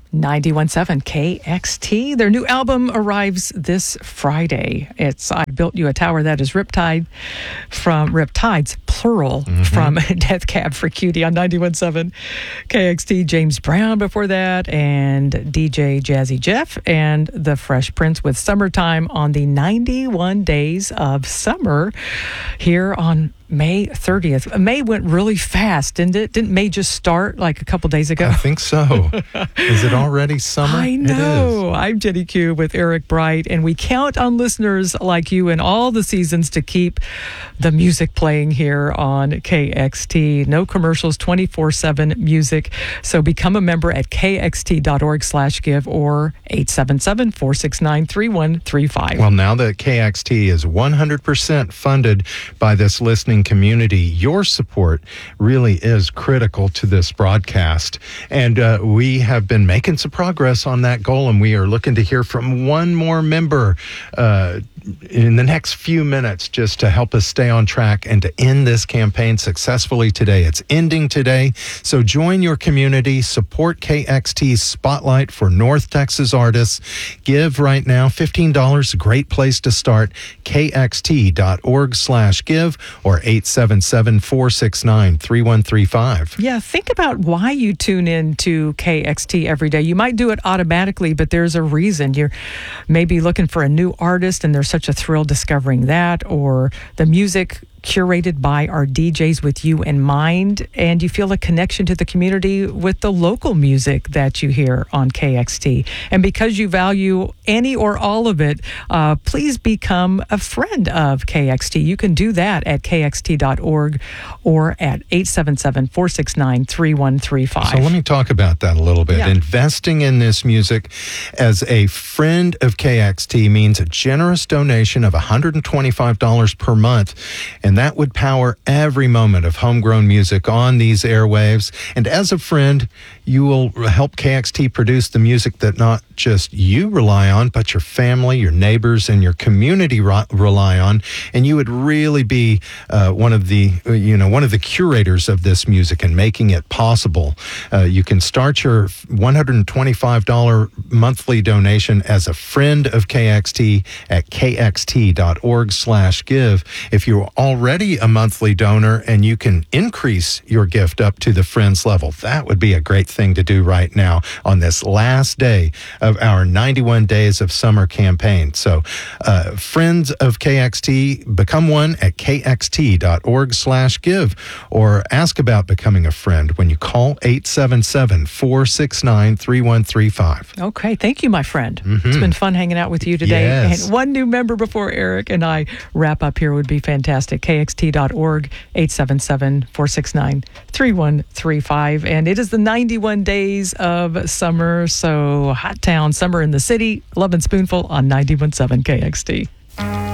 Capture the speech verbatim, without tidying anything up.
ninety-one point seven K X T. Their new album arrives this Friday. It's I Built You a Tower. That is Riptide from Riptides, plural, mm-hmm. from Death Cab for Cutie on ninety-one point seven K X T. James Brown before that, and D J Jazzy Jeff and the Fresh Prince with Summertime on the ninety-one Days of Summer here on May thirtieth. May went really fast, didn't it? Didn't May just start like a couple days ago? I think so. Is it already summer? I know. I'm Jenny Q with Eric Bright, and we count on listeners like you in all the seasons to keep the music playing here on K X T. No commercials, twenty-four seven music. So become a member at kxt.org slash give or eight seven seven, four six nine, three one three five. Well, now that K X T is one hundred percent funded by this listening community, your support really is critical to this broadcast. And uh, we have been making some progress on that goal, and we are looking to hear from one more member uh, in the next few minutes just to help us stay on track and to end this campaign successfully today. It's ending today, so join your community, support K X T's Spotlight for North Texas artists. Give right now, fifteen dollars, a great place to start, kxt.org slash give or eight seven seven, four six nine, three one three five. Yeah, think about why you tune in to K X T every day. You might do it automatically, but there's a reason. You're maybe looking for a new artist, and there's such a thrill discovering that, or the music curated by our D Js with you in mind, and you feel a connection to the community with the local music that you hear on K X T. And because you value any or all of it, uh, please become a friend of K X T. You can do that at k x t dot org or at eight seven seven, four six nine, three one three five. So let me talk about that a little bit. Yeah. Investing in this music as a friend of K X T means a generous donation of one hundred twenty-five dollars per month, and that would power every moment of homegrown music on these airwaves. And as a friend, you will help K X T produce the music that not just you rely on, but your family, your neighbors, and your community ro- rely on. And you would really be uh, one of the, uh, you know, one of the curators of this music and making it possible. Uh, you can start your one hundred twenty-five dollars monthly donation as a friend of K X T at kxt.org slash give. If you're already a monthly donor and you can increase your gift up to the friends level, that would be a great thing to do right now on this last day of our ninety-one Days of Summer campaign. So uh, friends of K X T, become one at kxt.org slash give or ask about becoming a friend when you call eight seven seven, four six nine, three one three five. Okay, thank you, my friend. Mm-hmm. It's been fun hanging out with you today. Yes. And one new member before Eric and I wrap up here would be fantastic. k x t dot org, eight seven seven, four six nine, three one three five. And it is the ninety-one Days of Summer, so Hot Town, Summer in the City, Love and Spoonful on ninety-one point seven K X T.